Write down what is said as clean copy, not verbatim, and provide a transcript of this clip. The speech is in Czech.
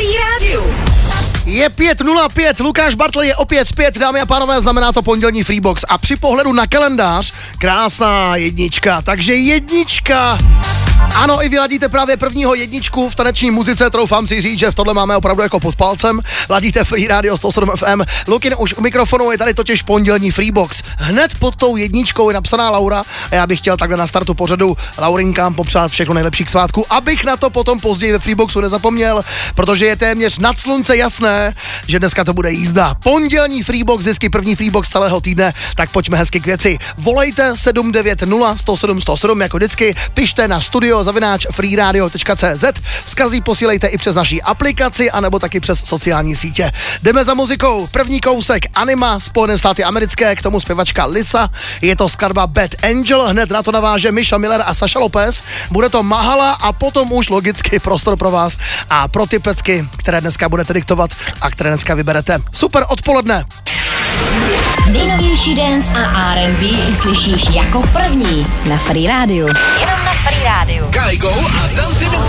Free Rádiu. Je 5:05, Lukáš Bartl je opět zpět, dámy a pánové, znamená to pondělní Freebox a při pohledu na kalendář krásná jednička, takže jednička. Ano, i vy ladíte právě prvního jedničku v taneční muzice, troufám si říct, že v tohle máme opravdu jako pod palcem. Ladíte Free Radio 107 FM. Lukin už u mikrofonu, je tady totiž pondělní Freebox. Hned pod tou jedničkou je napsaná Laura a já bych chtěl takhle na startu pořadu Laurinkám popřát všechno nejlepší k svátku, abych na to potom později ve Freeboxu nezapomněl, protože je téměř nad slunce jasné, že dneska to bude jízda. Pondělní Freebox, vždycky první Freebox celého týdne, tak pojďme hezky k věci. Volejte 790 107 107 jako vždycky, pište na studio@freeradio.cz, vzkazy posílejte i přes naší aplikaci, anebo taky přes sociální sítě. Jdeme za muzikou, první kousek Anima, Spojené státy americké, k tomu zpěvačka Lisa, je to skladba Bad Angel, hned na to naváže Misha Miller a Sasha Lopez, bude to Mahala a potom už logicky prostor pro vás a pro ty pecky, které dneska budete diktovat a které dneska vyberete. Super odpoledne! Nejnovější dance a R&B uslyšíš jako první na Free Rádiu. Jenom na Free Rádiu. Kaigo a Dante